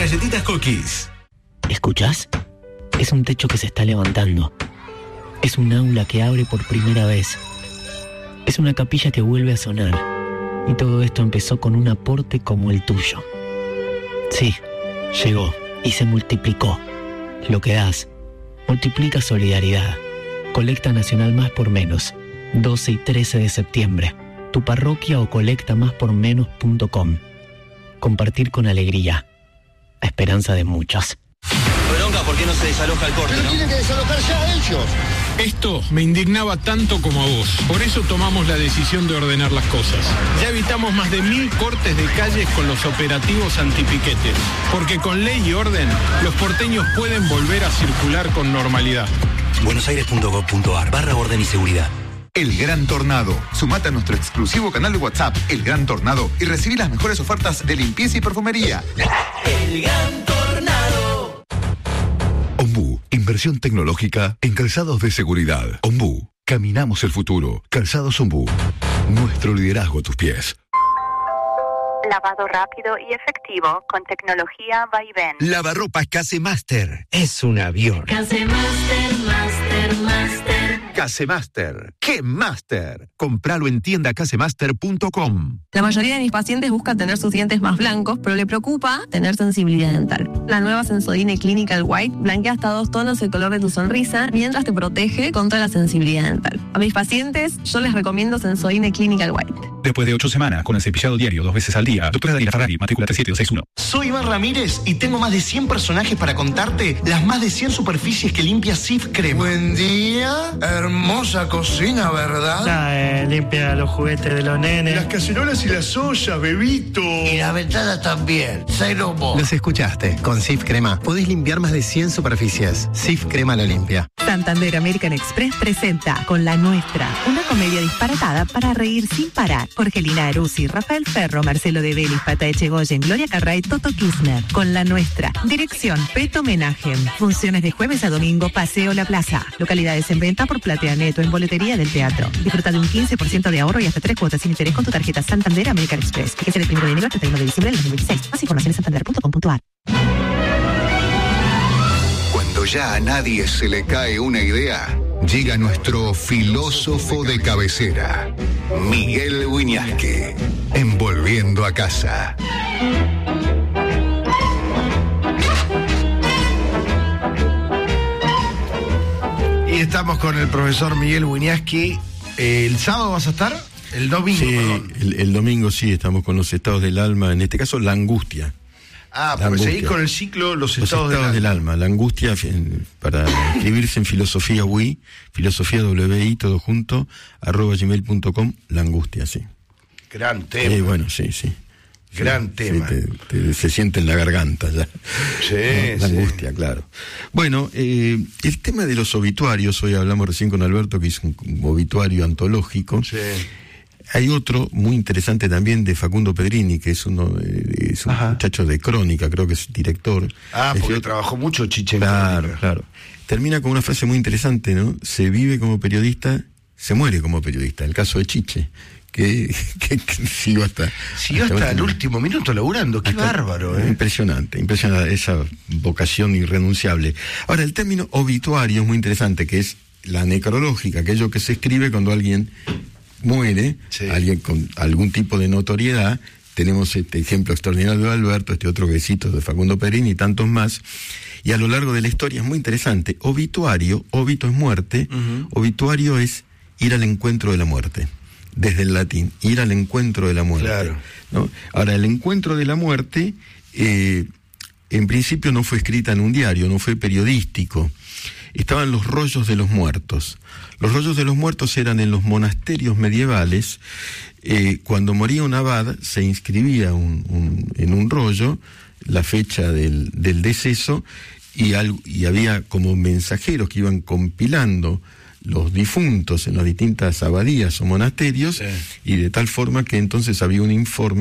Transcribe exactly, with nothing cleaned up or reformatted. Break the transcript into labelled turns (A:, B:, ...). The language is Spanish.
A: galletitas Cookies.
B: ¿Escuchás? Es un techo que se está levantando. Es un aula que abre por primera vez. Es una capilla que vuelve a sonar. Y todo esto empezó con un aporte como el tuyo. Sí, llegó y se multiplicó. Lo que das multiplica solidaridad. Colecta Nacional Más por Menos. doce y trece de septiembre. Tu parroquia o colecta más por menos punto com. Compartir con alegría. A esperanza de muchos.
C: Bronca, ¿por qué no se desaloja el corte,
D: Pero
C: no?
D: tienen que desalojar ya ellos.
E: Esto me indignaba tanto como a vos. Por eso tomamos la decisión de ordenar las cosas. Ya evitamos más de mil cortes de calles con los operativos antipiquetes. Porque con ley y orden, los porteños pueden volver a circular con normalidad.
A: buenosaires punto gov punto ar barra orden y seguridad.
F: El Gran Tornado. Sumate a nuestro exclusivo canal de WhatsApp, El Gran Tornado, y recibí las mejores ofertas de limpieza y perfumería.
A: El Gran Tornado.
G: Ombú, inversión tecnológica en calzados de seguridad. Ombú, caminamos el futuro. Calzados Ombú, nuestro liderazgo a tus pies.
H: Lavado rápido y efectivo con tecnología Vaivén.
I: Lavarropas Casemaster. Es un avión.
J: Casemaster, Master, Master.
I: Casemaster. ¡Qué Master! Compralo en tienda casemaster punto com.
K: La mayoría de mis pacientes buscan tener sus dientes más blancos, pero le preocupa tener sensibilidad dental. La nueva Sensodyne Clinical White blanquea hasta dos tonos el color de tu sonrisa, mientras te protege contra la sensibilidad dental. A mis pacientes, yo les recomiendo Sensodyne Clinical White.
L: Después de ocho semanas, con el cepillado diario dos veces al día, doctora Daniela Ferrari, matrícula tres siete dos seis uno.
M: Soy Iván Ramírez y tengo más de cien personajes para contarte las más de cien superficies que limpia Sif Crema.
D: Buen día, hermosa cocina, ¿verdad?
N: La, eh, limpia los juguetes de los nenes.
D: Las cacerolas y las ollas, bebito.
M: Y las ventanas también. Cero vos.
O: Los escuchaste. Con Sif Crema podés limpiar más de cien superficies. Sif Crema lo limpia.
P: Santander American Express presenta Con la Nuestra, una comedia disparatada para reír sin parar. Jorgelina Aruzzi, Rafael Ferro, Marcelo de Vélez, Pata Echegoyen, Gloria Carray, Toto Kirchner. Con la Nuestra. Dirección Peto Homenaje. Funciones de jueves a domingo, Paseo La Plaza. Localidades en venta por Platea Neto en boletería del teatro. Disfruta de un quince por ciento de ahorro y hasta tres cuotas sin interés con tu tarjeta Santander American Express. Fíjese el primero de enero al treinta y uno de diciembre del dos mil veintiséis. Más información en santander punto com punto ar.
G: Cuando ya a nadie se le cae una idea, llega nuestro filósofo de cabecera, Miguel Wiñaski, en Volviendo a Casa.
Q: Y estamos con el profesor Miguel Wiñaski. ¿El sábado vas a estar? El domingo,
R: sí,
Q: perdón.
R: El, el domingo sí, estamos con los estados del alma, en este caso la angustia.
Q: Ah,
R: La
Q: porque seguís
R: angustia.
Q: con el ciclo Los,
R: Los
Q: estados,
R: estados
Q: del,
R: del
Q: alma.
R: alma, la angustia, en- para inscribirse en filosofía W I, filosofía W I, todo junto, arroba gmail punto com, la angustia, sí.
Q: Gran tema.
R: Eh, bueno, sí, sí.
Q: Gran
R: Sí,
Q: tema.
R: te- te- se siente en la garganta ya.
Q: Sí,
R: La
Q: sí.
R: angustia, claro. Bueno, eh, el tema de los obituarios, hoy hablamos recién con Alberto, que hizo un, un obituario antológico.
Q: Sí.
R: Hay otro muy interesante también de Facundo Pedrini, que es uno eh, es un
Q: Ajá.
R: muchacho de crónica, creo que es director.
Q: Ah, porque
R: Es-
Q: trabajó mucho Chiche. en
R: Claro,
Q: Crónica.
R: claro. Termina con una frase muy interesante, ¿no? Se vive como periodista, se muere como periodista. El caso de Chiche, que, que, que siguió hasta...
Q: Siguió hasta el último minuto laburando. Qué
R: hasta-
Q: bárbaro, ¿eh?
R: Impresionante, impresionante esa vocación irrenunciable. Ahora, el término obituario es muy interesante, que es la necrológica, aquello que se escribe cuando alguien muere,
Q: Sí.
R: alguien con algún tipo de notoriedad. Tenemos este ejemplo extraordinario de Alberto, este otro besito de Facundo Pedrini y tantos más. Y a lo largo de la historia es muy interesante. Obituario, obito es muerte,
Q: Ujú.
R: obituario es ir al encuentro de la muerte. Desde el latín, ir al encuentro de la muerte.
Q: Claro.
R: ¿No? Ahora, el encuentro de la muerte, eh, en principio no fue escrita en un diario, no fue periodístico. Estaban los rollos de los muertos. Los rollos de los muertos eran en los monasterios medievales. Eh, cuando moría un abad, se inscribía un, un, en un rollo la fecha del, del deceso y, al, y había como mensajeros que iban compilando los difuntos en las distintas abadías o monasterios,
Q: Sí.
R: y de tal forma que entonces había un informe